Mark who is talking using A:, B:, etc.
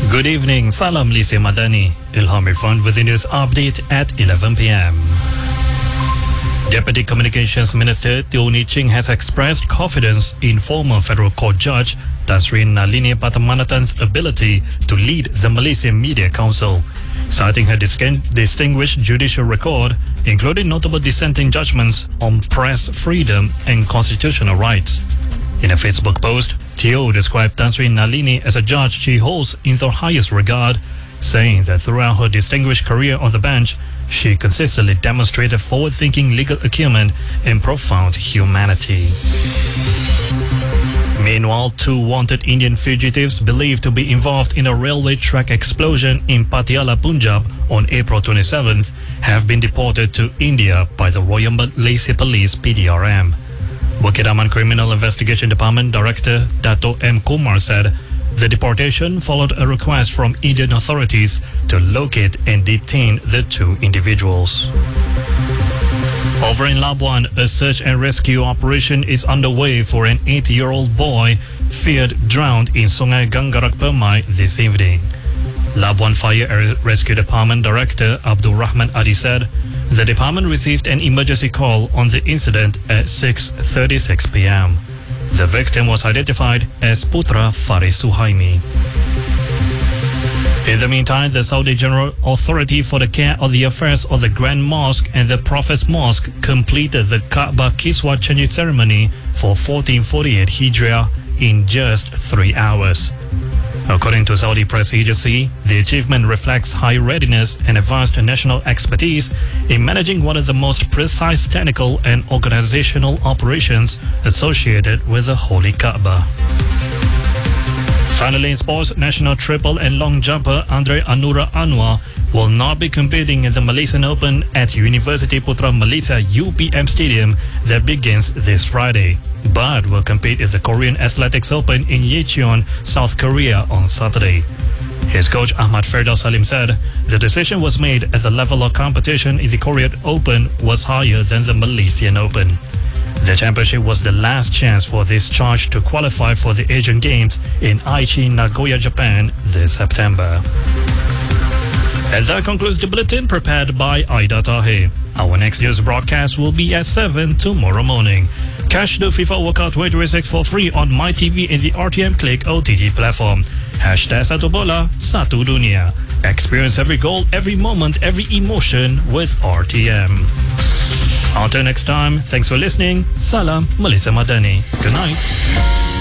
A: Good evening, Salam Malaysia Madani. Ilham Irfan with the news update at 11 p.m. Deputy Communications Minister Teo Ni Ching has expressed confidence in former Federal Court Judge Tan Sri Nalini Padmanathan's ability to lead the Malaysian Media Council, citing her distinguished judicial record, including notable dissenting judgments on press freedom and constitutional rights. In a Facebook post, Teo described Tan Sri Nalini as a judge she holds in the highest regard, saying that throughout her distinguished career on the bench, she consistently demonstrated forward-thinking legal acumen and profound humanity. Meanwhile, 2 wanted Indian fugitives believed to be involved in a railway track explosion in Patiala, Punjab on April 27th have been deported to India by the Royal Malaysia Police (PDRM). Bukit Aman Criminal Investigation Department Director Dato M. Kumar said the deportation followed a request from Indian authorities to locate and detain the 2 individuals. Over in Labuan, a search and rescue operation is underway for an 8-year-old boy feared drowned in Sungai Ganggarak Permai this evening. Labuan Fire and Rescue Department Director Abdul Rahman Adi said the department received an emergency call on the incident at 6:36 p.m. The victim was identified as Putra Faris Suhaimi. In the meantime, the Saudi General Authority for the Care of the Affairs of the Grand Mosque and the Prophet's Mosque completed the Kaaba Kiswa changing ceremony for 1448 Hijriah in just 3 hours. According to Saudi press agency, the achievement reflects high readiness and advanced national expertise in managing one of the most precise technical and organizational operations associated with the Holy Kaaba. Finally, in sports, national triple and long jumper Andre Anura Anwar will not be competing in the Malaysian Open at University Putra Malaysia UPM Stadium that begins this Friday, but will compete in the Korean Athletics Open in Yecheon, South Korea on Saturday. His coach Ahmad Ferdaus Salim said the decision was made as the level of competition in the Korean Open was higher than the Malaysian Open. The championship was the last chance for this charge to qualify for the Asian Games in Aichi, Nagoya, Japan this September. And that concludes the bulletin prepared by Aida Tahir. Our next news broadcast will be at 7 tomorrow morning. Catch the FIFA World Cup 2026 for free on MyTV in the RTM Click OTT platform. #Satu Bola, Satu Dunia. Experience every goal, every moment, every emotion with RTM. Until next time, thanks for listening. Salam Malaysia Madani. Good night.